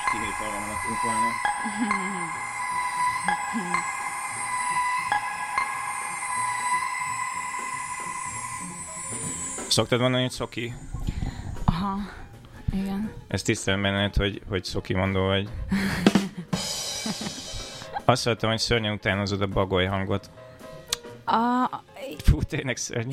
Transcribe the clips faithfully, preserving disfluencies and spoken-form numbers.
kivételre menekünk volna. Szoktad mondani, hogy szoki? Aha, igen. Ezt tisztelem benned, hogy, hogy szoki mondó vagy. Azt hallottam, hogy szörnyen utánozod a bagoly hangot. A... Fú, tényleg szörnyű.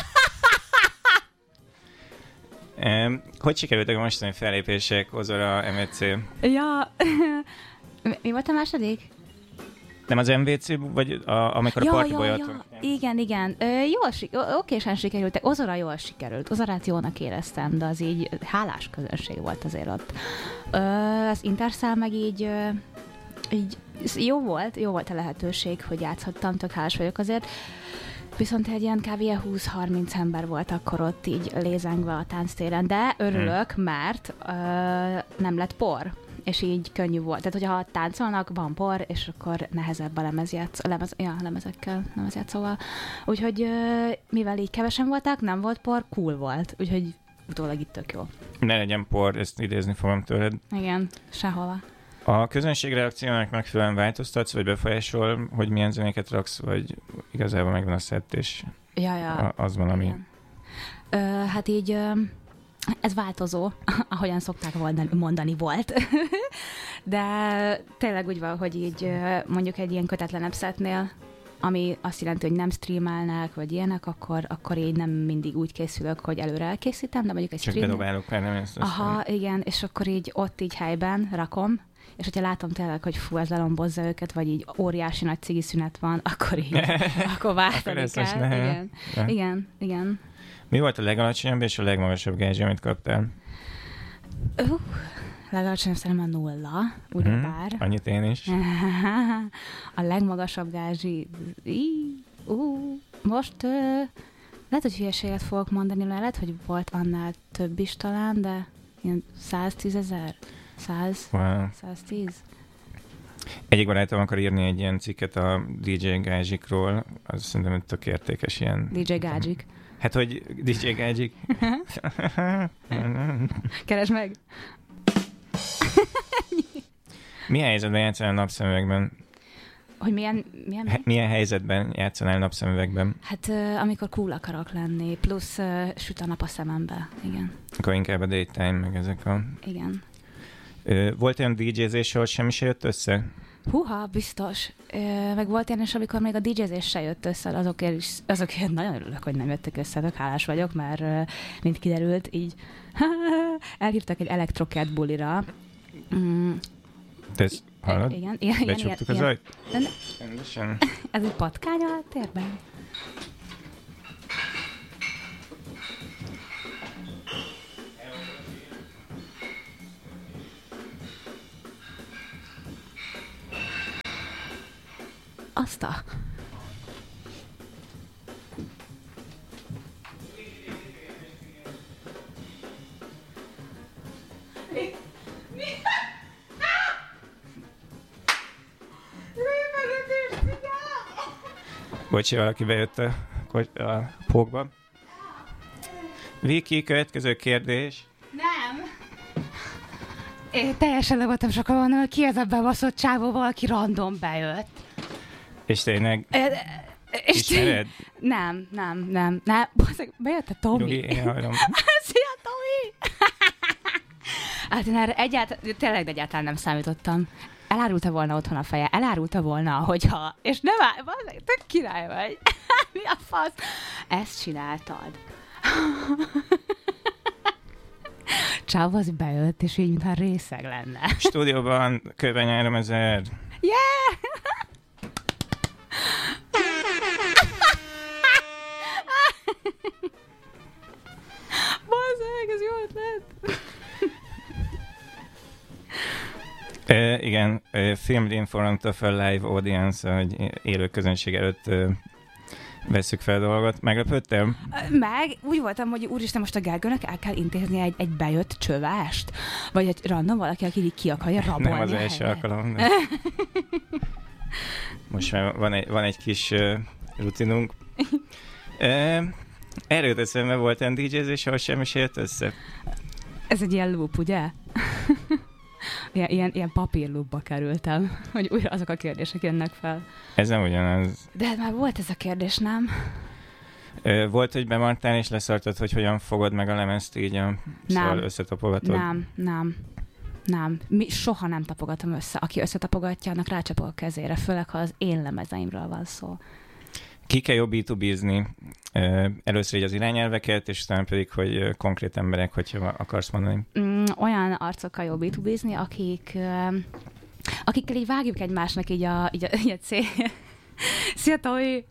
um, hogy sikerültek a mostani fellépések Ozora em vé cé? Ja, mi volt a második? Nem az em vé cé, vagy a, amikor ja, a partiból ja, jöttünk? ja. Igen, igen. Ö, jól, okésen sikerültek. Ozora jól sikerült. Ozorát jónak éreztem, de az így hálás közönség volt azért ott. Ö, az Interszál meg így, ö, így jó volt, jó volt a lehetőség, hogy játszhattam, tök hálás vagyok azért. Viszont egy ilyen kb. húsz-harminc ember volt akkor ott így lézengve a tánctéren, de örülök, hmm. mert ö, nem lett por. És így könnyű volt. Tehát, hogyha táncolnak, van por, és akkor nehezebb a lemezjátsz, lemez, ja, lemezekkel, lemezjátszóval. Úgyhogy mivel így kevesen voltak, nem volt por, cool volt. Úgyhogy utólag itt tök jó. Ne legyen por, ezt idézni fogom tőled. Igen, sehova. A közönség reakciónak megfelelően változtatsz, vagy befolyásol, hogy milyen zenéket raksz, vagy igazából megvan a szett, és ja, ja. az van, ami... Ö, hát így... Ö, ez változó, ahogyan szokták mondani volt. De tényleg úgy van, hogy így mondjuk egy ilyen kötetlenebb szetnél, ami azt jelenti, hogy nem streamelnek, vagy ilyenek, akkor, akkor így nem mindig úgy készülök, hogy előre elkészítem, de mondjuk egy Csak stream... bedobálok már, nem ezt. Aha, igen, és akkor így ott így helyben rakom, és hogyha látom tényleg, hogy fú, ez lelombozza őket, vagy így óriási nagy cigi szünet van, akkor így, akkor váltani kell. Igen. Ja. igen, igen. Mi volt a legalacsonyabb és a legmagasabb gázsi, amit kaptál? Uh, legalacsonyabb szerintem a nulla, ugyebár. Hmm, annyit én is. A legmagasabb gázsi... Uh, most uh, lehet, hogy hülyeséget fogok mondani, lehet, hogy volt annál több is talán, de ilyen száztízezer, száz, wow. száztíz. Egyik barátom akar írni egy ilyen cikket a dé dzsé gázsikról, az szerintem tök értékes ilyen... dé dzsé gázsik. Hát, hogy dé dzsé gázsik. Keresd meg! Milyen helyzetben játszanál napszemüvegben? Hogy milyen... Milyen, He- milyen helyzetben játszanál napszemüvegben? Hát uh, amikor cool akarok lenni, plusz uh, süt a nap a szemembe, igen. Akkor inkább a daytime, meg ezek a... Igen. Ö, volt olyan dé dzsézés, ahol semmi se jött össze? Húha, biztos. Ö, meg volt ilyen is, amikor még a dé dzsézés se jött össze, azokért is, azokért nagyon örülök, hogy nem jöttek össze, tök hálás vagyok, mert mint kiderült, így elhívtak egy Electrocat bulira. Mm. Te ezt hallod? Igen, igen. Becsuktuk igen, az ajt? Rendesen. Ez egy patkány a térben? Azt a... Bocsi, valaki bejött a, a pókba. Viki, következő kérdés. Nem. Én teljesen le voltam sokkal mondom, hogy ki ez a bebaszott csávó, valaki random bejött. És tényleg és ismered? Nem, nem, nem. nem. Bejött a Tomi. Jogi, én hallom. Szia, Tomi! Hát én erre egyáltalán, tényleg egyáltalán nem számítottam. Elárulta volna otthon a feje, elárulta volna, hogyha... És nem áll, tök király vagy. Mi a fasz? Ezt csináltad. Csáv az bejött, és így, mintha részeg lenne. Stúdióban kb. három ezer. Yeah! Bazzeg, ez jó ötlet. Uh, igen, uh, filmed in front of a live audience, hogy élő közönség előtt uh, veszük fel a dolgot. Meglepődtem? Meg úgy voltam, hogy úristen, most a Gergőnek el kell intézni egy, egy bejött csövást? Vagy egy random valaki, aki így ki akarja rabolni. Nem az első alkalom. De... Most már van egy, van egy kis uh, rutinunk. Uh, erről eszembe volt en dé jézés, ahol semmi se jött össze. Ez egy ilyen loop, ugye? ilyen, ilyen, ilyen papírlubba kerültem, hogy újra azok a kérdések jönnek fel. Ez nem ugyanaz. De hát már volt ez a kérdés, nem? Volt, hogy bemartál és leszartad, hogy hogyan fogod meg a lemezt így a szóval összetapogatod? Nem, nem. Nem. Mi soha nem tapogatom össze. Aki összetapogatja, annak rácsapok a kezére, főleg, ha az én lemezeimről van szó. Ki kell jobb bé kettő bézni? Először így az irányelveket, és utána pedig, hogy konkrét emberek, hogyha akarsz mondani. Mm, olyan arcokkal jó bé kettő bézni, akik, akikkel így vágjuk egymásnak így a, így a, így a cél. Szia, Tomi!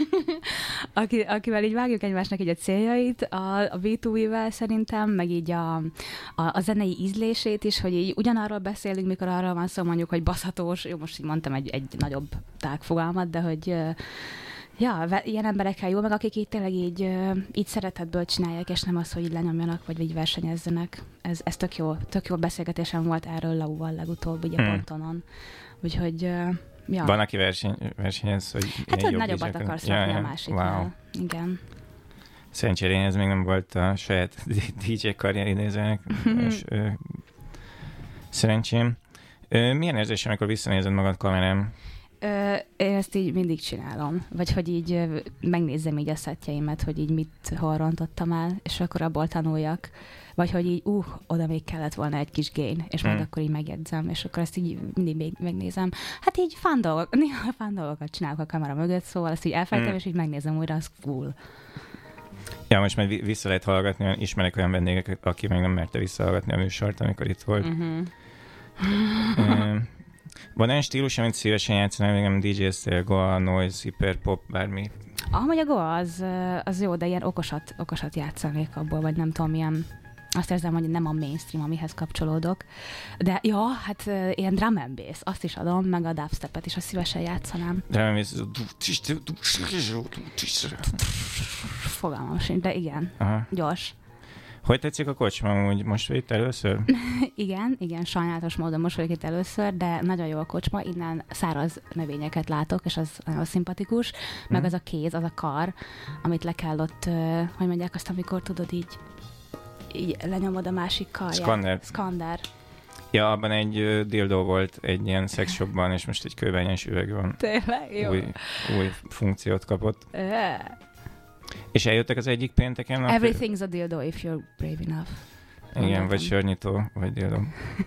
Aki, akivel így vágjuk egymásnak így a céljait, a, a bé kettő bével szerintem, meg így a, a, a zenei ízlését is, hogy így ugyanarról beszélünk, mikor arról van szó, mondjuk, hogy baszhatós, jó, most így mondtam egy, egy nagyobb tágfogalmat, de hogy ja, ilyen emberekkel jó, meg akik így tényleg így, így szeretetből csinálják, és nem az, hogy így lenyomjanak, vagy így versenyezzenek. Ez, ez tök jó, tök jó beszélgetésem volt erről Lauval legutóbb, ugye hmm. Pontonon. Úgyhogy ja. Van, aki verseny, versenyez, hogy hát, hogy nagyobbat akarsz ja, rakni ja. a másiknál. Wow. Igen. Szerencsére én ez még nem volt a saját dé dzsé karrieri nézőnek. és, ö, szerencsém. Ö, milyen érzés, amikor visszanézed magad kamerán? Ö, én ezt így mindig csinálom. Vagy hogy így ö, megnézzem így a szettjeimet, hogy így mit hol rontottam el, és akkor abból tanuljak. Vagy hogy így, uh, oda még kellett volna egy kis gain, és majd hmm. akkor így megjegyzem, és akkor ezt így mindig még megnézem. Hát így fán dolgok, néha fán dolgokat csinálok a kamera mögött, szóval ezt így elfelejtem, hmm. és így megnézem újra, az cool. Ja, most már vissza lehet hallgatni, ismerek olyan vendégeket, aki meg nem merte visszahallgatni a műsort, amikor itt volt. Uh-huh. uh, van olyan stílus, amit szívesen játszanál, még nem dé dzsé-ztél, Goa, noise, hiperpop, bármi? Amúgy a Goa az, az jó, de ilyen okosat, okosat játszanék abból, vagy nem tudom, ilyen azt érzem, hogy nem a mainstream, amihez kapcsolódok. De ja, hát uh, ilyen drum and bass, azt is adom, meg a dubstepet is, azt szívesen játszanám. Drum and bass. Fogalmam sincs, de igen. Aha. Gyors. Hogy tetszik a kocsma, úgy most vagy itt először? igen, igen, sajnálatos módon most vagyok itt először, de nagyon jó a kocsma, innen száraz növényeket látok, és az nagyon szimpatikus, meg hmm. az a kéz, az a kar, amit le kell ott, uh, hogy mondják azt, amikor tudod így így lenyomod a másik karját. Skander. Skander. Ja, abban egy uh, dildó volt egy ilyen szexshopban, és most egy kőbányás üveg van. Tényleg? Jó. Új, új funkciót kapott. És eljöttek az egyik pénteken? Everything's a dildo if you're brave enough. Igen, Mondom. Vagy sörnyitó, vagy dildo.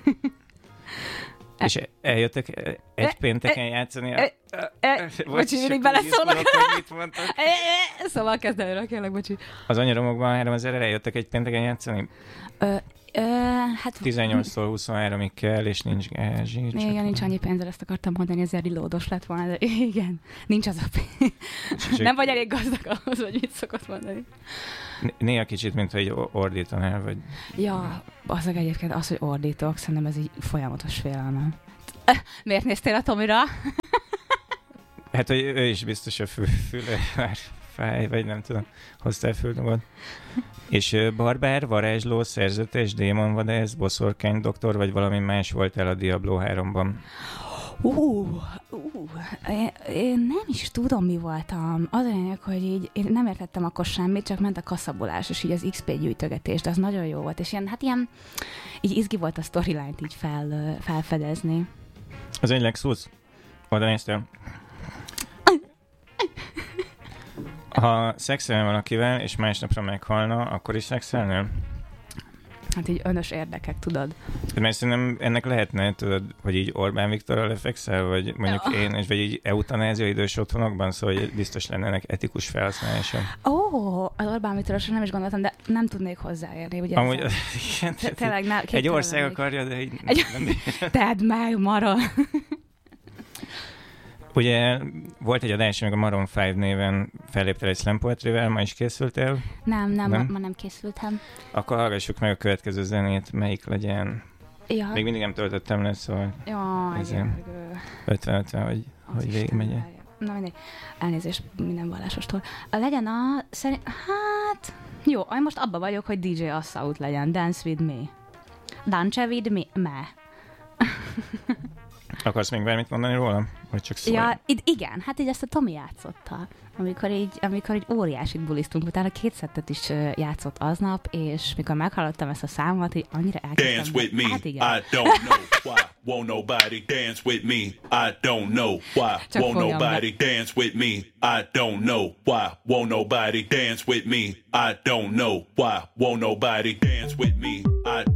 És eljöttek egy pénteken játszani? Bocsi, mindig beleszólok. Szóval kezd előre, kérlek, bocsi. Az anyaromokban háromezer eljöttek egy pénteken játszani? Ö, ö, hát... tizennyolctól huszonháromig kell, és nincs gázs. Igen, nincs annyi pénzre, ezt akartam mondani, ezért reloados lett volna, de igen, nincs az a pénz. Nem vagy elég gazdag ahhoz, hogy mit szokott mondani. Néha kicsit, mint hogy ordítanál, vagy... Ja, az egyébként az, hogy ordítok, szerintem ez így folyamatos félelmem. Miért néztél a Tomira? Hát, hogy ő is biztos a fü- füle már fáj, vagy nem tudom, hoztál fülnugod. És barbár, varázsló, szerzetes, démonvadász, boszorkány doktor, vagy valami más voltál a Diablo háromban? Uh, uh, én, én nem is tudom, mi voltam. Az a lényeg, hogy így én nem értettem akkor semmit, csak ment a kaszabolás, és így az iksz pé gyűjtögetés, de az nagyon jó volt, és ilyen, hát ilyen, így izgi volt a storyline-t így fel, felfedezni. Az egy Lexus? Oda néztél? Ha szexelnél valakivel, és másnapra meghalna, akkor is szexelnél? Hát így önös érdekek, tudod. Mert szerintem ennek lehetne, tudod, hogy így Orbán Viktorral lefekszel, vagy mondjuk ja. én, és vagy így eutanázia idős otthonokban, szóval hogy biztos lenne ennek etikus felhasználása. Ó, oh, az Orbán Viktorral sem nem is gondoltam, de nem tudnék hozzáérni, ugye? Amúgy, igen, tényleg ne, egy ország akarja, de így egy... nem. Tedd meg, Mara! Ugye volt egy adás, amikor a Maroon öt néven felléptél egy slam poetryvel, ma is készültél? Nem, nem, nem? Ma, ma nem készültem. Akkor hallgassuk meg a következő zenét, melyik legyen. Ja. Még mindig nem töltöttem le, szóval ötven ötven, hogy, hogy végigmegy. Na mindegy, elnézést minden vallásostól. Legyen a, szerint, hát, jó, most abba vagyok, hogy dé dzsé Assault legyen, Dance with me. Dance with me, me. Akarsz még bármit mondani róla? Vagy csak szólj? Ja, id- igen, hát így ezt a Tomi játszotta. amikor így, amikor így óriásit bulisztunk, utána két szettet is uh, játszott aznap, és mikor meghallottam ezt a számot, így annyira elkezdtem. Dance with me, hát igen. I don't know why, won't nobody dance with me, I don't know why, Csak won't fogjam nobody be. dance with me, I don't know why, won't nobody dance with me, I don't know why, won't nobody dance with me, I